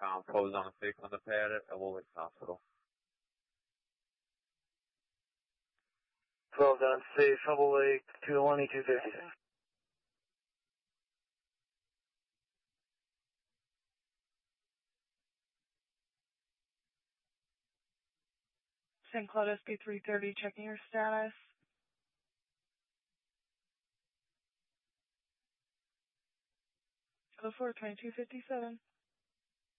Pose on 6 on the pad at Woolwich Hospital. 12 on 6, Humble Lake, 220, 250. St. Cloud SB 330, checking your status. Go for 2257.